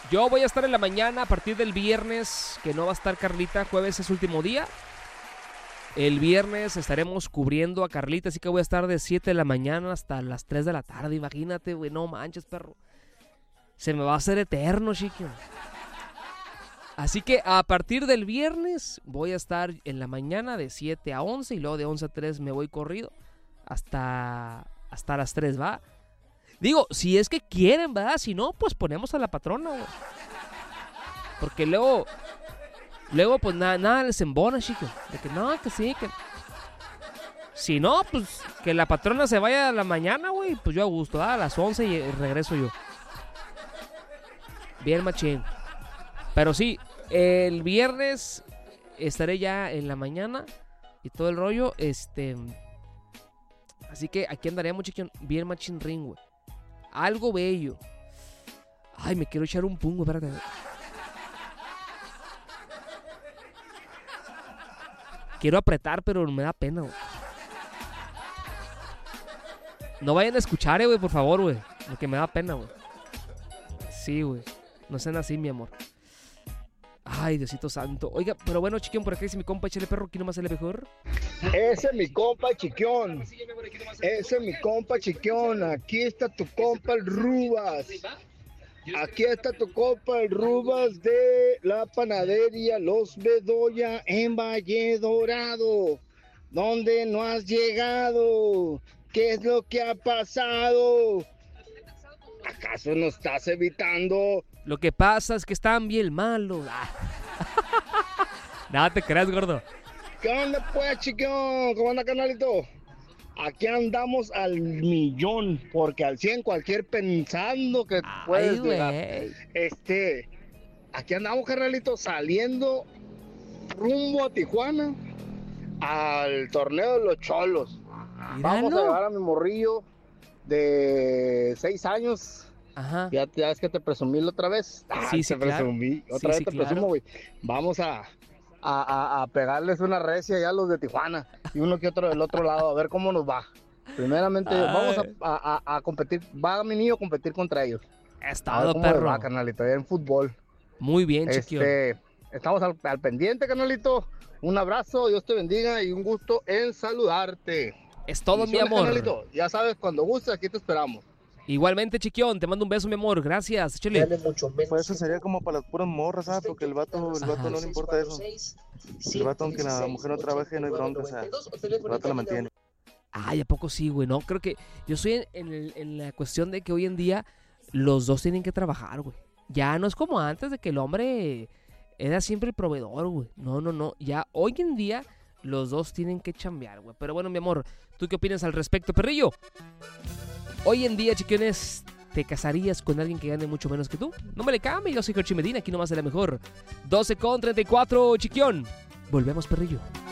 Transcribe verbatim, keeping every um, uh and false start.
Yo voy a estar en la mañana a partir del viernes, que no va a estar Carlita, jueves es último día. El viernes estaremos cubriendo a Carlita, así que voy a estar de siete de la mañana hasta las tres de la tarde. Imagínate, güey, no manches, perro. Se me va a hacer eterno, chico. Así que a partir del viernes voy a estar en la mañana de siete a once y luego de once a tres me voy corrido hasta, hasta las tres, ¿va? Digo, si es que quieren, ¿verdad? Si no, pues ponemos a la patrona, güey. Porque luego... Luego, pues, nada, nada les embona, chico. De que no, que sí, que... Si no, pues, que la patrona se vaya a la mañana, güey. Pues yo a gusto, ¿ah? A las once y regreso yo. Bien machín. Pero sí, el viernes estaré ya en la mañana y todo el rollo, este... Así que aquí andaremos, chico, bien machín ring, güey. Algo bello. Ay, me quiero echar un pungo, espérate. Quiero apretar, pero me da pena, güey. No vayan a escuchar, eh, güey, por favor, güey. Porque me da pena, güey. Sí, güey. No sean así, mi amor. Ay, Diosito santo. Oiga, pero bueno, chiquión, por acá dice mi compa, échale perro, aquí nomás sale mejor. Ese es mi compa Chiquión. Ese es mi compa Chiquión. Aquí está tu compa el Rubas. Aquí está tu compa el Rubas de la panadería Los Bedoya en Valle Dorado. ¿Dónde no has llegado? ¿Qué es lo que ha pasado? ¿Acaso no estás evitando? Lo que pasa es que están bien malos. Ah. Nada te creas, gordo. ¿Qué onda pues, Chiquión? ¿Cómo anda, carnalito? Aquí andamos al millón, porque al cien cualquier pensando que Ay, puedes güey. llegar. Este, aquí andamos, carnalito, saliendo rumbo a Tijuana al torneo de los Cholos. Míralo. Vamos a llevar a mi morrillo de seis años. Ajá. Ya, ya es que te presumí la otra vez. Ah, Sí, te sí, claro. presumí. Otra Sí, vez sí, te claro. presumo, güey. Vamos a, a, a, a pegarles una recia ya a los de Tijuana y uno que otro del otro lado, a ver cómo nos va. Primeramente, Ay. vamos a, a, a, a competir. Va mi niño a competir contra ellos. Es A ver todo, cómo les perro. va, carnalito, ya en fútbol. Muy bien, chiquión. Este, estamos al, al pendiente, carnalito. Un abrazo, Dios te bendiga y un gusto en saludarte. Es todo, mi Bendiciones, amor. carnalito. Ya sabes, cuando gustes, aquí te esperamos. Igualmente, chiquión, te mando un beso, mi amor. Gracias, échale. Pues eso sería como para las puras morras, ¿sabes? Porque el vato, el vato Ajá. no le importa eso. El vato, aunque la mujer no trabaje, no hay bronca, o sea, el vato la mantiene. Ay, ¿a poco sí, güey? No, creo que yo estoy en, en, el- en la cuestión de que hoy en día los dos tienen que trabajar, güey. Ya no es como antes de que el hombre era siempre el proveedor, güey. No, no, no. Ya hoy en día los dos tienen que chambear, güey. Pero bueno, mi amor, ¿tú qué opinas al respecto, perrillo? Hoy en día, chiquiones, ¿te casarías con alguien que gane mucho menos que tú? No me le cambie, yo soy Jorge Medina, aquí nomás de la mejor. doce con treinta y cuatro, chiquión. Volvemos, perrillo.